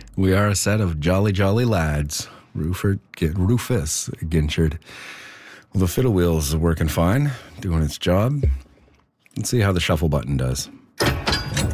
We are a set of jolly, jolly lads. Rufus Ginchard. Well, the fiddle wheel's working fine, doing its job. Let's see how the shuffle button does.